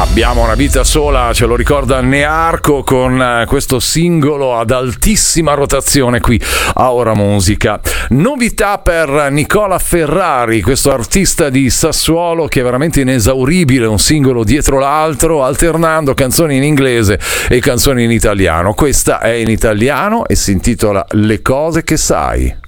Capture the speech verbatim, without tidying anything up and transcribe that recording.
Abbiamo una vita sola, ce lo ricorda Nearco con questo singolo ad altissima rotazione qui a Ora Musica. Novità per Nicola Ferrari, questo artista di Sassuolo che è veramente inesauribile, un singolo dietro l'altro, alternando canzoni in inglese e canzoni in italiano. Questa è in italiano e si intitola Le cose che sai.